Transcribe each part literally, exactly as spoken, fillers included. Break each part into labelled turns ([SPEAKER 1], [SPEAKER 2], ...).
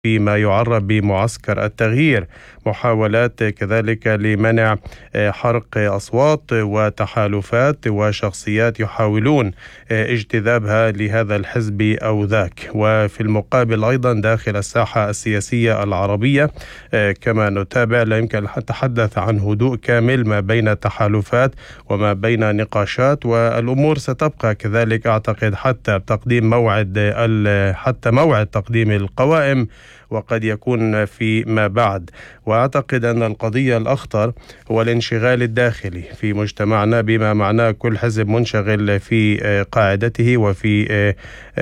[SPEAKER 1] فيما يعرف بمعسكر التغيير، محاولات كذلك لمنع حرق أصوات وتحالفات وشخصيات يحاولون اجتذابها لهذا الحزب أو ذاك. وفي المقابل أيضا داخل الساحة السياسية العربية كما نتابع لا يمكن أن نتحدث عن هدوء كامل ما بين التحالفات وما بين نقاشات، والأمور ستبقى كذلك أعتقد حتى تقديم موعد حتى موعد تقديم القوائم، وقد يكون فيما بعد. وأعتقد أن القضية الأخطر هو الانشغال الداخلي في مجتمعنا، بما معناه كل حزب منشغل في قاعدته وفي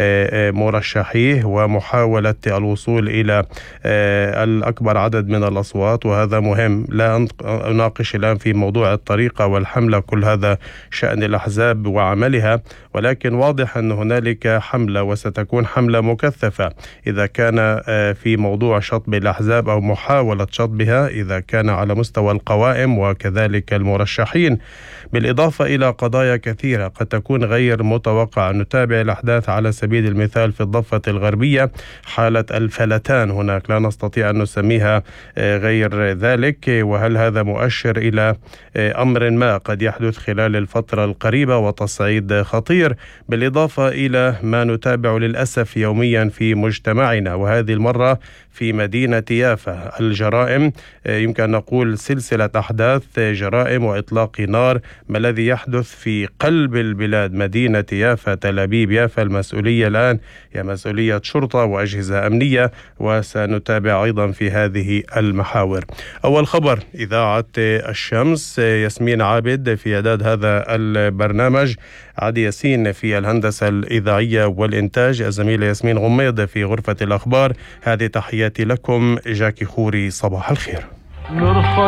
[SPEAKER 1] مرشحيه ومحاولة الوصول إلى الأكبر عدد من الأصوات، وهذا مهم. لا أناقش الآن في موضوع الطريقة والحملة، كل هذا شأن الأحزاب وعملها، ولكن واضح أن هنالك حملة وستكون حملة مكثفة إذا كان في موضوع شطب الأحزاب أو محاولة شطبها، إذا كان على مستوى القوائم وكذلك المرشحين، بالإضافة إلى قضايا كثيرة قد تكون غير متوقعة. نتابع الأحداث على سبيل المثال في الضفة الغربية، حالة الفلتان هناك لا نستطيع أن نسميها غير ذلك، وهل هذا مؤشر إلى أمر ما قد يحدث خلال الفترة القريبة وتصعيد خطير، بالإضافة إلى ما نتابع للأسف يوميا في مجتمعنا، وهذه المرة في مدينة يافا. الجرائم يمكن أن نقول سلسلة أحداث جرائم وإطلاق نار، ما الذي يحدث في قلب البلاد مدينة يافا تل أبيب يافا. المسؤولية الآن هي مسؤولية شرطة وأجهزة أمنية، وسنتابع أيضا في هذه المحاور. أول خبر إذاعة الشمس، ياسمين عابد في إعداد هذا البرنامج، عادي ياسين في الهندسة الإذاعية والإنتاج، الزميلة ياسمين غميض في غرفة الأخبار. هذه تحياتي لكم، جاكي خوري، صباح الخير.